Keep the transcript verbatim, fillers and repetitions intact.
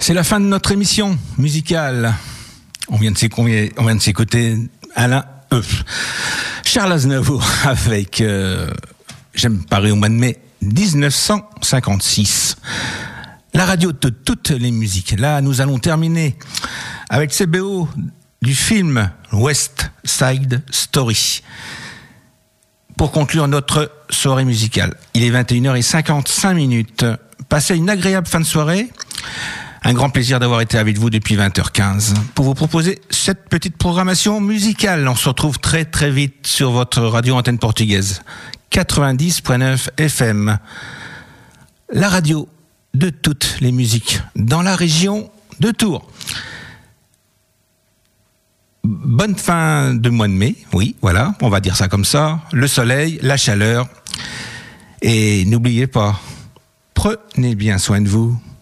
C'est la fin de notre émission musicale. On vient de s'écouter, on vient de s'écouter Alain E. Charles Aznavour avec euh, J'aime Paris au mois de mai dix-neuf cent cinquante-six. La radio de toutes les musiques. Là, nous allons terminer avec C B O du film West Side Story. Pour conclure notre soirée musicale, il est vingt et une heures cinquante-cinq minutes. Passez une agréable fin de soirée. Un grand plaisir d'avoir été avec vous depuis vingt heures quinze pour vous proposer cette petite programmation musicale. On se retrouve très très vite sur votre radio antenne portugaise quatre-vingt-dix point neuf F M. La radio de toutes les musiques dans la région de Tours. Bonne fin de mois de mai, oui, voilà, on va dire ça comme ça. Le soleil, la chaleur. Et n'oubliez pas, prenez bien soin de vous.